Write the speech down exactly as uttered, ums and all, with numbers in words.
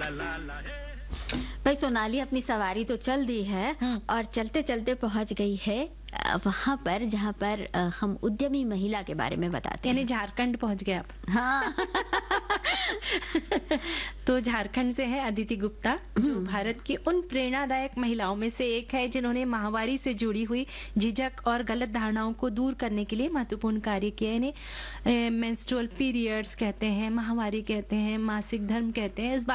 भाई सोनाली अपनी सवारी तो चल दी है हम्म। और चलते चलते पहुंच गई है अ, वहां पर जहां पर अ, हम उद्यमी महिला के बारे में बताते यानी हैं। झारखंड पहुंच गए आप। हाँ। तो झारखंड से है अदिति गुप्ता, जो भारत की उन प्रेरणादायक महिलाओं में से एक है जिन्होंने माहवारी से जुड़ी हुई झिझक और गलत धारणाओं को दूर करने के लिए महत्वपूर्ण कार्य किए। इन्हें मेंस्ट्रुअल पीरियड्स कहते हैं, माहवारी कहते हैं, मासिक धर्म कहते हैं। इस